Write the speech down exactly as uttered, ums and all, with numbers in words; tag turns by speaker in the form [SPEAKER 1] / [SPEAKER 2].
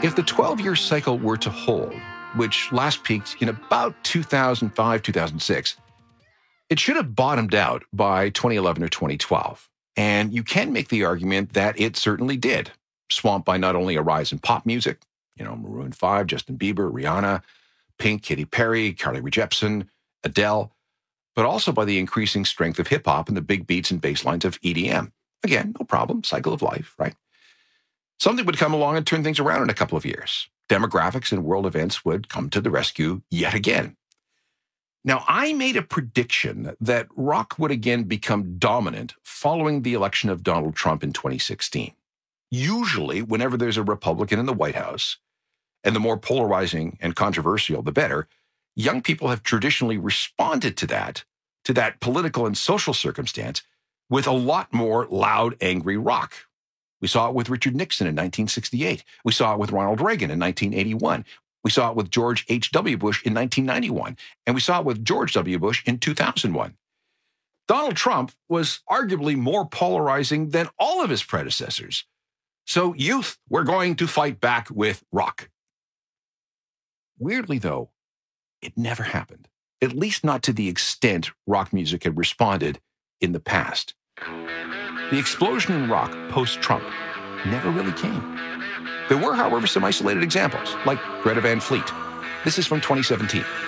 [SPEAKER 1] If the twelve-year cycle were to hold, which last peaked in about two thousand five, two thousand six, it should have bottomed out by twenty eleven or twenty twelve. And you can make the argument that it certainly did, swamped by not only a rise in pop music, you know, Maroon five, Justin Bieber, Rihanna, Pink, Katy Perry, Carly Rae Jepsen, Adele, but also by the increasing strength of hip-hop and the big beats and bass lines of E D M. Again, no problem, cycle of life, right? Something would come along and turn things around in a couple of years. Demographics and world events would come to the rescue yet again. Now, I made a prediction that rock would again become dominant following the election of Donald Trump in twenty sixteen. Usually, whenever there's a Republican in the White House, and the more polarizing and controversial, the better, young people have traditionally responded to that, to that political and social circumstance, with a lot more loud, angry rock. We saw it with Richard Nixon in nineteen sixty-eight. We saw it with Ronald Reagan in nineteen eighty-one. We saw it with George H W. Bush in nineteen ninety-one. And we saw it with George W. Bush in two thousand one. Donald Trump was arguably more polarizing than all of his predecessors. So, youth, we're going to fight back with rock. Weirdly, though, it never happened, at least not to the extent rock music had responded in the past. The explosion in rock post-Trump never really came. There were, however, some isolated examples, like Greta Van Fleet. This is from twenty seventeen.